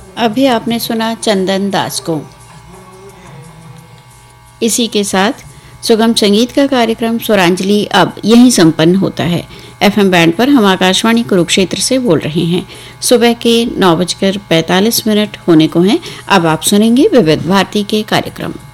अभी आपने सुना चंदन दास को। इसी के साथ सुगम संगीत का कार्यक्रम स्वरांजलि अब यहीं संपन्न होता है। एफएम बैंड पर हम आकाशवाणी कुरुक्षेत्र से बोल रहे हैं। सुबह के 9:45 होने को हैं। अब आप सुनेंगे विविध भारती के कार्यक्रम।